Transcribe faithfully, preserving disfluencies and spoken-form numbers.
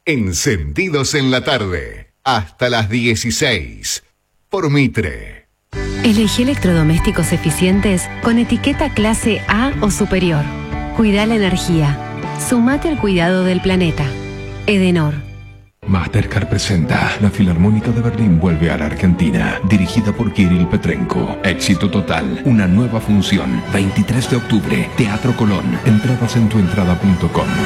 Encendidos en la tarde, hasta las dieciséis, por Mitre. Elegí electrodomésticos eficientes con etiqueta clase A o superior. Cuida la energía. Sumate al cuidado del planeta. Edenor. Mastercard presenta La Filarmónica de Berlín vuelve a la Argentina, dirigida por Kirill Petrenko. Éxito total, una nueva función, veintitrés de octubre, Teatro Colón. Entradas en tuentrada punto com.